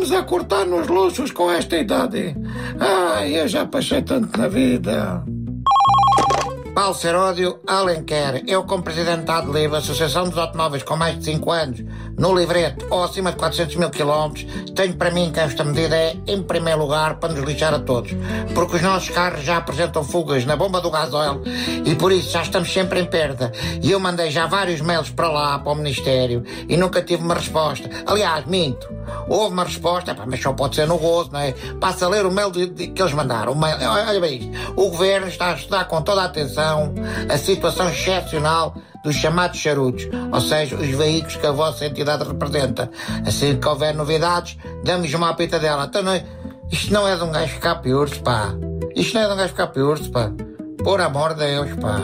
andamos a cortar nos luxos com esta idade. Ai, eu já passei tanto na vida. Paulo Seródio, Alenquer. Eu, como presidente da ADLIV, Associação dos Automóveis com mais de 5 anos, no livreto ou acima de 400 mil quilómetros, tenho para mim que esta medida é, em primeiro lugar, para nos lixar a todos. Porque os nossos carros já apresentam fugas na bomba do gasóleo e por isso já estamos sempre em perda. E eu mandei já vários mails para lá, para o Ministério, e nunca tive uma resposta. Aliás, minto. Houve uma resposta, mas só pode ser no gozo, não é? Passa a ler o mail que eles mandaram. Olha bem isto. O Governo está a estudar com toda a atenção a situação excepcional dos chamados charutos, ou seja, os veículos que a vossa entidade representa. Assim que houver novidades, damos uma apita dela. Então, isto não é de um gajo ficar piurso, pá. Isto não é de um gajo ficar piurso, pá. Por amor de Deus, pá.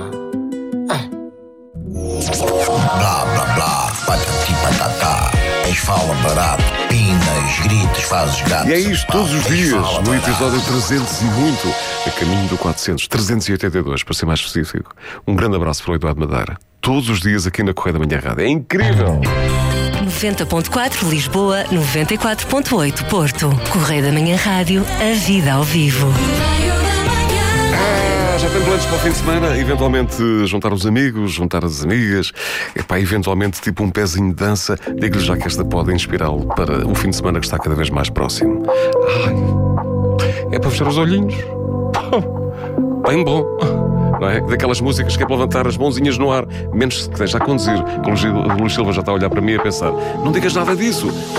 Blá, blá, blá, patati, patatá. Fala barato, pinas, gritos, fazes gato. E é isto todos os dias, no episódio 300 e muito, a caminho do 400, 382, para ser mais específico. Um grande abraço para o Eduardo Madeira. Todos os dias aqui na Correia da Manhã Rádio. É incrível! 90.4 Lisboa, 94.8 Porto. Correia da Manhã Rádio, a vida ao vivo. Já tem planos para o fim de semana? Eventualmente juntar os amigos, juntar as amigas. Epá, eventualmente tipo um pezinho de dança. Digo-lhe já que esta pode inspirá-lo para o fim de semana que está cada vez mais próximo. Ai, é para fechar os olhinhos. Bem bom. Não é? Daquelas músicas que é para levantar as mãozinhas no ar, menos que esteja a conduzir. O Luís Silva já está a olhar para mim e a pensar: não digas nada disso.